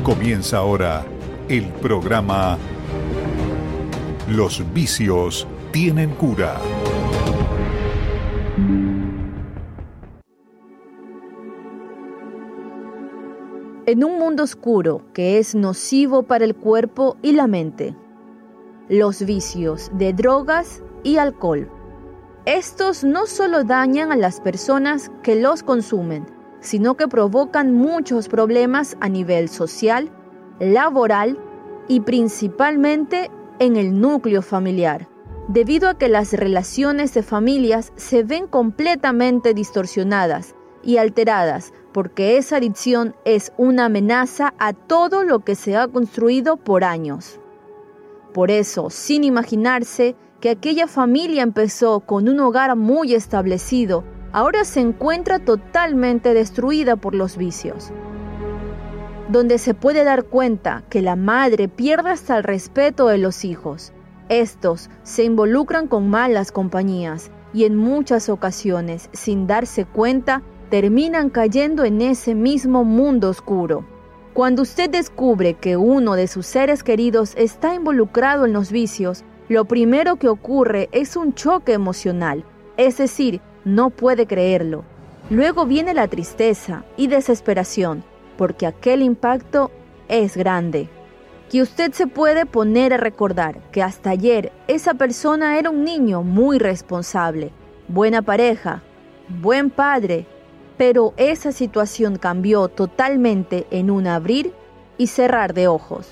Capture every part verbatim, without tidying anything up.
Comienza ahora el programa Los vicios tienen cura. En un mundo oscuro que es nocivo para el cuerpo y la mente, los vicios de drogas y alcohol. Estos no solo dañan a las personas que los consumen, sino que provocan muchos problemas a nivel social, laboral y principalmente en el núcleo familiar, debido a que las relaciones de familias se ven completamente distorsionadas y alteradas, porque esa adicción es una amenaza a todo lo que se ha construido por años. Por eso, sin imaginarse que aquella familia empezó con un hogar muy establecido, ahora se encuentra totalmente destruida por los vicios. Donde se puede dar cuenta que la madre pierde hasta el respeto de los hijos. Estos se involucran con malas compañías y en muchas ocasiones, sin darse cuenta, terminan cayendo en ese mismo mundo oscuro. Cuando usted descubre que uno de sus seres queridos está involucrado en los vicios, lo primero que ocurre es un choque emocional, es decir, no puede creerlo. Luego viene la tristeza y desesperación, porque aquel impacto es grande. Que usted se puede poner a recordar que hasta ayer esa persona era un niño muy responsable, buena pareja, buen padre, pero esa situación cambió totalmente en un abrir y cerrar de ojos.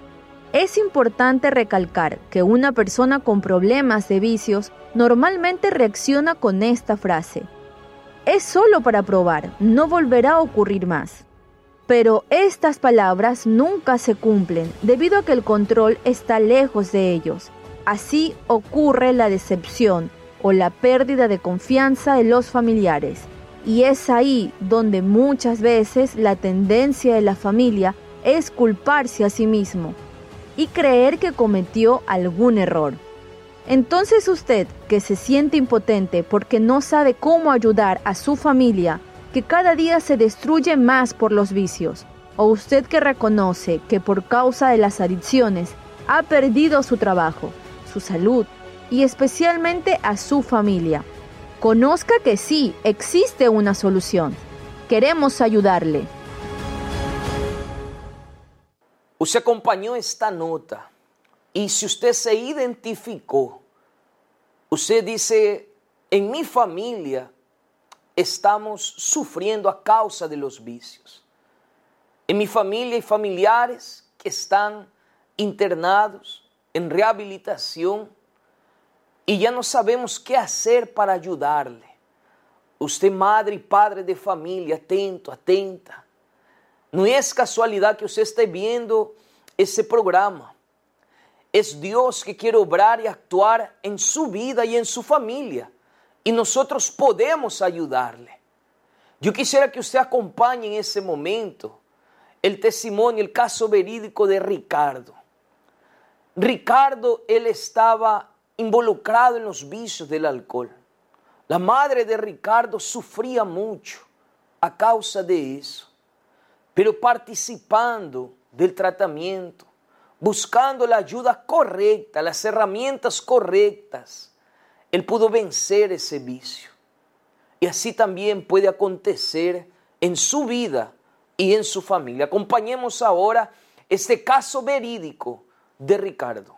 Es importante recalcar que una persona con problemas de vicios normalmente reacciona con esta frase: es solo para probar, no volverá a ocurrir más. Pero estas palabras nunca se cumplen debido a que el control está lejos de ellos. Así ocurre la decepción o la pérdida de confianza de los familiares. Y es ahí donde muchas veces la tendencia de la familia es culparse a sí mismo y creer que cometió algún error. Entonces usted, que se siente impotente porque no sabe cómo ayudar a su familia, que cada día se destruye más por los vicios, o usted que reconoce que por causa de las adicciones ha perdido su trabajo, su salud y especialmente a su familia, conozca que sí, existe una solución. Queremos ayudarle. Usted acompañó esta nota y si usted se identificó, usted dice, en mi familia estamos sufriendo a causa de los vicios. En mi familia hay familiares que están internados en rehabilitación y ya no sabemos qué hacer para ayudarle. Usted, madre y padre de familia, atento, atenta. No es casualidad que usted esté viendo ese programa. Es Dios que quiere obrar y actuar en su vida y en su familia. Y nosotros podemos ayudarle. Yo quisiera que usted acompañe en ese momento el testimonio, el caso verídico de Ricardo. Ricardo, él estaba involucrado en los vicios del alcohol. La madre de Ricardo sufría mucho a causa de eso. Pero participando del tratamiento, buscando la ayuda correcta, las herramientas correctas, él pudo vencer ese vicio. Y así también puede acontecer en su vida y en su familia. Acompañemos ahora este caso verídico de Ricardo.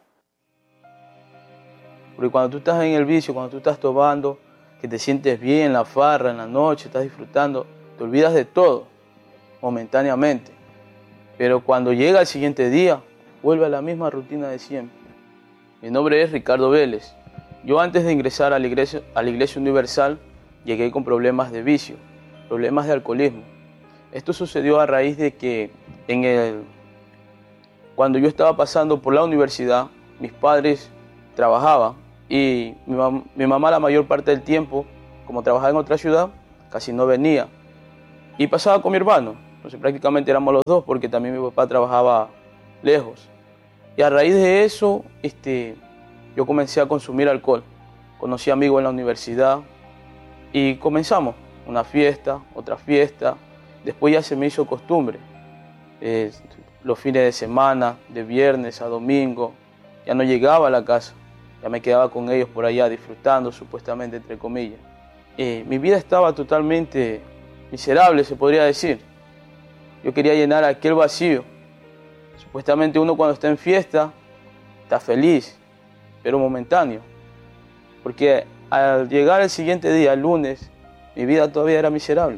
Porque cuando tú estás en el vicio, cuando tú estás tomando, que te sientes bien en la farra, en la noche, estás disfrutando, te olvidas de todo momentáneamente. Pero cuando llega el siguiente día, vuelve a la misma rutina de siempre. Mi nombre es Ricardo Vélez. Yo antes de ingresar a la iglesia, a la iglesia Universal, llegué con problemas de vicio, problemas de alcoholismo. Esto sucedió a raíz de que en el, cuando yo estaba pasando por la universidad, mis padres trabajaban y mi, mam, mi mamá la mayor parte del tiempo, como trabajaba en otra ciudad, casi no venía. Y pasaba con mi hermano. Entonces prácticamente éramos los dos porque también mi papá trabajaba lejos. Y a raíz de eso, este, yo comencé a consumir alcohol. Conocí amigos en la universidad y comenzamos una fiesta, otra fiesta. Después ya se me hizo costumbre. Eh, los fines de semana, de viernes a domingo, ya no llegaba a la casa, ya me quedaba con ellos por allá disfrutando, supuestamente, entre comillas. Eh, mi vida estaba totalmente miserable, se podría decir. Yo quería llenar aquel vacío. Supuestamente uno cuando está en fiesta está feliz, pero momentáneo. Porque al llegar el siguiente día, el lunes, mi vida todavía era miserable.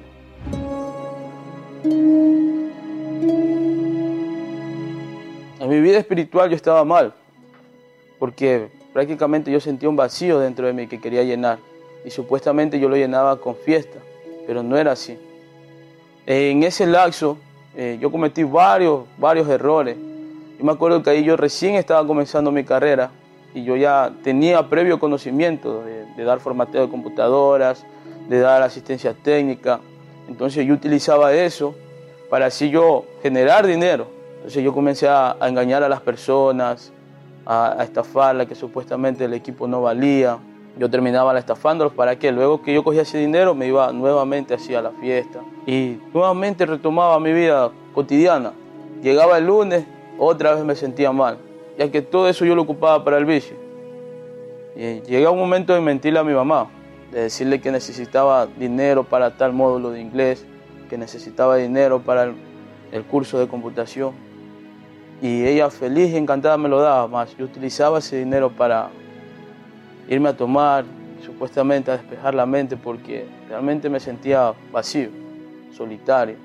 En mi vida espiritual yo estaba mal, porque prácticamente yo sentía un vacío dentro de mí que quería llenar. Y supuestamente yo lo llenaba con fiesta, pero no era así. En ese lapso eh, yo cometí varios, varios errores. Yo me acuerdo que ahí yo recién estaba comenzando mi carrera y yo ya tenía previo conocimiento de, de dar formateo de computadoras, de dar asistencia técnica. Entonces yo utilizaba eso para así yo generar dinero. Entonces yo comencé a, a engañar a las personas, a, a estafarlas, que supuestamente el equipo no valía. Yo terminaba estafándolos para que luego que yo cogía ese dinero me iba nuevamente así a la fiesta. Y nuevamente retomaba mi vida cotidiana. Llegaba el lunes, otra vez me sentía mal, ya que todo eso yo lo ocupaba para el vicio. Y llegó un momento de mentirle a mi mamá, de decirle que necesitaba dinero para tal módulo de inglés, que necesitaba dinero para el, el curso de computación. Y ella feliz y encantada me lo daba, más yo utilizaba ese dinero para irme a tomar, supuestamente a despejar la mente, porque realmente me sentía vacío, solitario.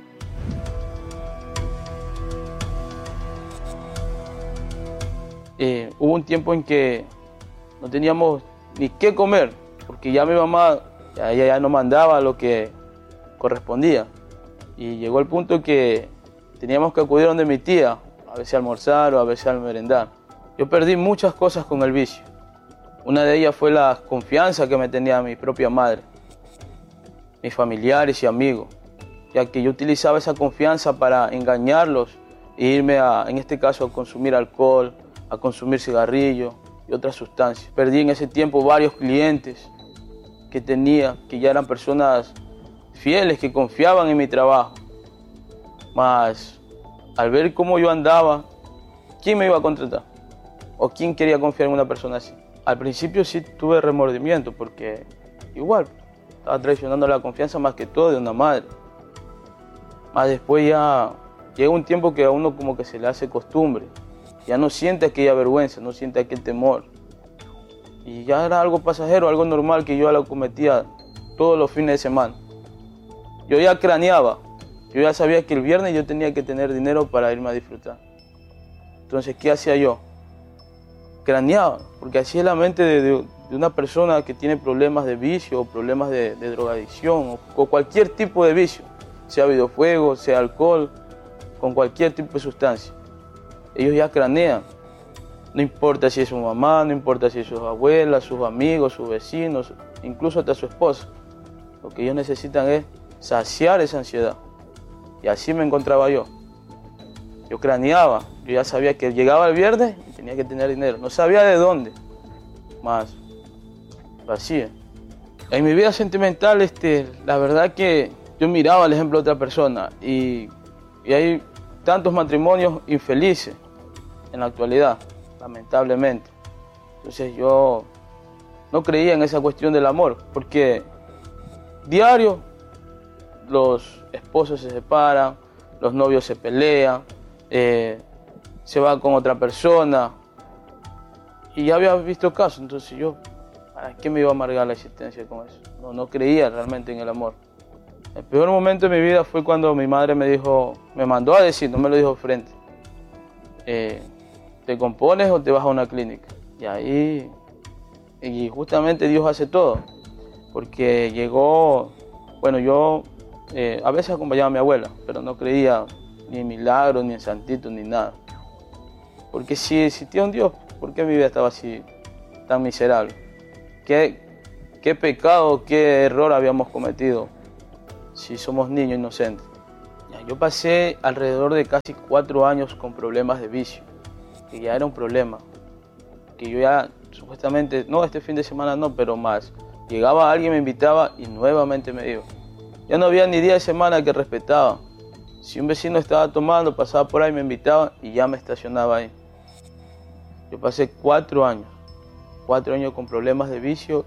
Eh, hubo un tiempo en que no teníamos ni qué comer, porque ya mi mamá ya, ya, ya no mandaba lo que correspondía. Y llegó el punto que teníamos que acudir donde mi tía, a veces a almorzar o a veces a merendar. Yo perdí muchas cosas con el vicio. Una de ellas fue la confianza que me tenía mi propia madre, mis familiares y amigos, ya que yo utilizaba esa confianza para engañarlos e irme a, en este caso, a consumir alcohol, a consumir cigarrillos y otras sustancias. Perdí en ese tiempo varios clientes que tenía, que ya eran personas fieles, que confiaban en mi trabajo. Mas al ver cómo yo andaba, ¿quién me iba a contratar? ¿O quién quería confiar en una persona así? Al principio sí tuve remordimiento porque igual estaba traicionando la confianza más que todo de una madre. Mas después ya llega un tiempo que a uno como que se le hace costumbre. Ya no siente aquella vergüenza, no siente aquel temor. Y ya era algo pasajero, algo normal que yo ya lo cometía todos los fines de semana. Yo ya craneaba, yo ya sabía que el viernes yo tenía que tener dinero para irme a disfrutar. Entonces, ¿qué hacía yo? Craneaba, porque así es la mente de, de, de una persona que tiene problemas de vicio o problemas de, de drogadicción o, o cualquier tipo de vicio, sea videojuegos, sea alcohol, con cualquier tipo de sustancia. Ellos ya cranean, no importa si es su mamá, no importa si es sus abuelas, sus amigos, sus vecinos, incluso hasta su esposa. Lo que ellos necesitan es saciar esa ansiedad. Y así me encontraba yo. Yo craneaba, yo ya sabía que llegaba el viernes y tenía que tener dinero. No sabía de dónde, más lo hacía. En mi vida sentimental, este, la verdad que yo miraba el ejemplo de otra persona y, y hay tantos matrimonios infelices en la actualidad, lamentablemente. Entonces yo no creía en esa cuestión del amor, porque diario los esposos se separan, los novios se pelean, eh, se van con otra persona, y ya había visto casos. Entonces yo, ¿para qué me iba a amargar la existencia con eso? No, no creía realmente en el amor. El peor momento de mi vida fue cuando mi madre me dijo, me mandó a decir, no me lo dijo frente, eh, ¿te compones o te vas a una clínica? Y ahí, y justamente Dios hace todo, porque llegó, bueno, yo eh, a veces acompañaba a mi abuela, pero no creía ni en milagros, ni en santitos, ni nada. Porque si existía un Dios, ¿por qué mi vida estaba así, tan miserable? ¿Qué, qué pecado, qué error habíamos cometido si somos niños inocentes? Yo pasé alrededor de casi cuatro años con problemas de vicio, que ya era un problema, que yo ya supuestamente, no este fin de semana no, pero más, llegaba alguien, me invitaba y nuevamente me iba. Ya no había ni día de semana que respetaba. Si un vecino estaba tomando, pasaba por ahí, me invitaba y ya me estacionaba ahí. Yo pasé cuatro años, cuatro años con problemas de vicio.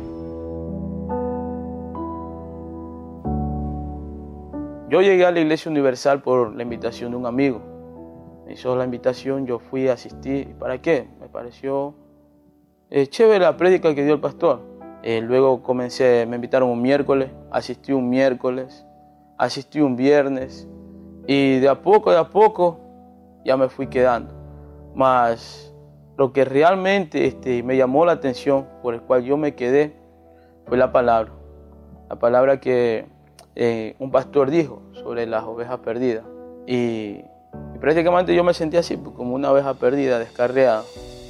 Yo llegué a la Iglesia Universal por la invitación de un amigo. Me hizo la invitación, yo fui a asistir. ¿Y para qué? Me pareció eh, chévere la prédica que dio el pastor. Eh, luego comencé, me invitaron un miércoles, asistí un miércoles, asistí un viernes. Y de a poco, de a poco, ya me fui quedando. Mas lo que realmente este, me llamó la atención, por el cual yo me quedé, fue la palabra. La palabra que eh, un pastor dijo sobre las ovejas perdidas. Y, y prácticamente yo me sentí así, como una oveja perdida, descarriada.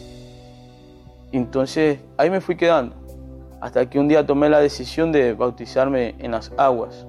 Entonces ahí me fui quedando, hasta que un día tomé la decisión de bautizarme en las aguas.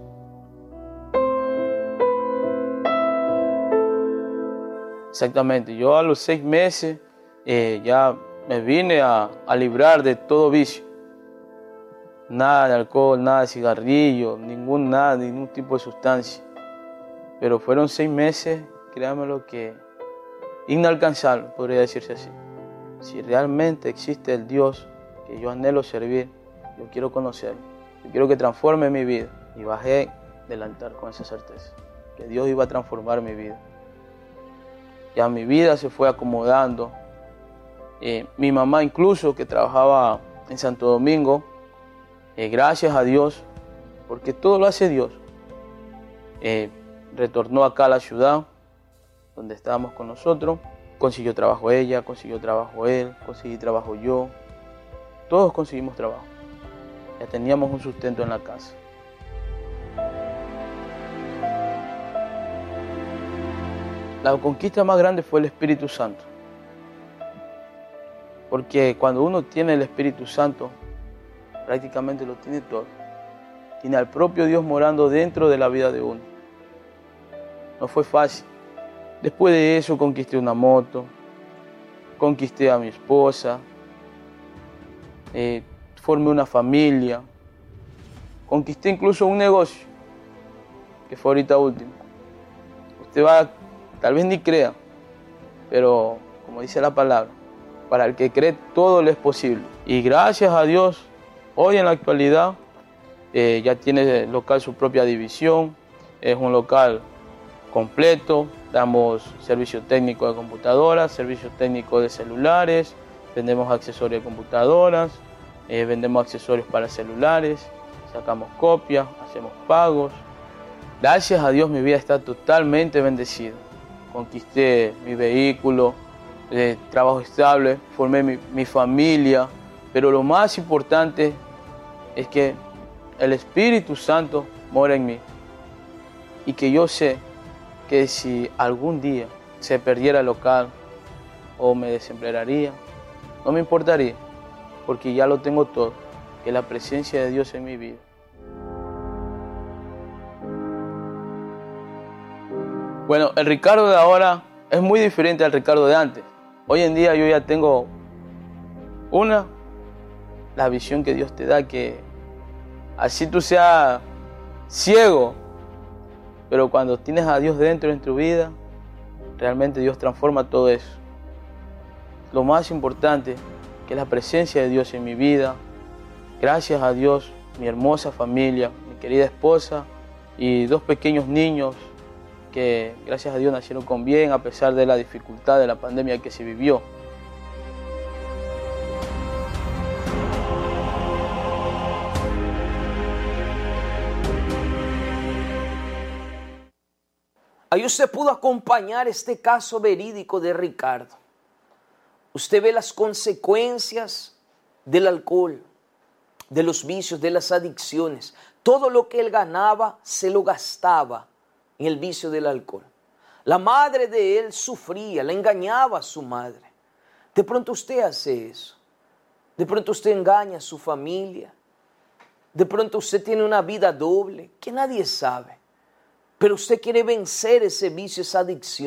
Exactamente, yo a los seis meses eh, ya me vine a, a librar de todo vicio. Nada de alcohol, nada de cigarrillo, ningún, nada, ningún tipo de sustancia. Pero fueron seis meses, créanmelo, que inalcanzables, podría decirse así. Si realmente existe el Dios que yo anhelo servir, yo quiero conocerlo. Yo quiero que transforme mi vida. Y bajé del altar con esa certeza, que Dios iba a transformar mi vida. Ya mi vida se fue acomodando. Eh, mi mamá incluso, que trabajaba en Santo Domingo, eh, gracias a Dios, porque todo lo hace Dios, eh, retornó acá a la ciudad donde estábamos con nosotros. Consiguió trabajo ella, consiguió trabajo él, conseguí trabajo yo. Todos conseguimos trabajo. Ya teníamos un sustento en la casa. La conquista más grande fue el Espíritu Santo. Porque cuando uno tiene el Espíritu Santo, prácticamente lo tiene todo. Tiene al propio Dios morando dentro de la vida de uno. No fue fácil. Después de eso conquisté una moto, conquisté a mi esposa, eh, formé una familia, conquisté incluso un negocio, que fue ahorita último. Usted va, tal vez ni crea, pero como dice la palabra, para el que cree todo le es posible. Y gracias a Dios, hoy en la actualidad eh, ya tiene local su propia división, es un local completo, damos servicio técnico de computadoras, servicio técnico de celulares, vendemos accesorios de computadoras, eh, vendemos accesorios para celulares, sacamos copias, hacemos pagos. Gracias a Dios mi vida está totalmente bendecida. Conquisté mi vehículo, eh, trabajo estable, formé mi, mi familia, pero lo más importante es que el Espíritu Santo mora en mí y que yo sé que si algún día se perdiera el local o me desemplearía, no me importaría, porque ya lo tengo todo, que es la presencia de Dios en mi vida. Bueno, el Ricardo de ahora es muy diferente al Ricardo de antes. Hoy en día yo ya tengo una, la visión que Dios te da, que así tú seas ciego, pero cuando tienes a Dios dentro en tu vida, realmente Dios transforma todo eso. Lo más importante, que es la presencia de Dios en mi vida. Gracias a Dios, mi hermosa familia, mi querida esposa y dos pequeños niños que gracias a Dios nacieron con bien a pesar de la dificultad de la pandemia que se vivió. Ahí usted pudo acompañar este caso verídico de Ricardo. Usted ve las consecuencias del alcohol, de los vicios, de las adicciones. Todo lo que él ganaba se lo gastaba en el vicio del alcohol. La madre de él sufría, le engañaba a su madre. De pronto usted hace eso. De pronto usted engaña a su familia. De pronto usted tiene una vida doble que nadie sabe. Pero usted quiere vencer ese vicio, esa adicción.